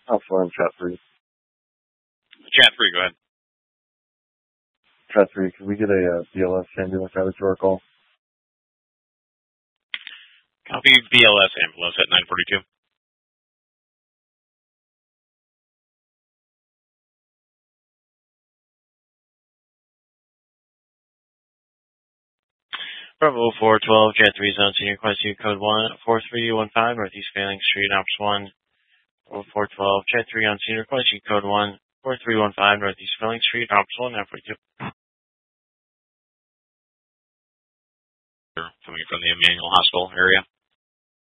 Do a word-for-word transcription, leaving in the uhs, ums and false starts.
How far on chat three? Chat three, go ahead. Chat three, can we get a uh, B L S ambulance added to our call? Copy B L S ambulance at nine forty-two. Bravo four twelve, Jet three Zone Senior Request you code one four three one five, Northeast Failing Street, Ops one. Bravo four twelve, Jet three on Senior Request you code one four three one five, Northeast Failing Street, Ops one, nine forty-two. Coming from the Emmanuel Hospital area.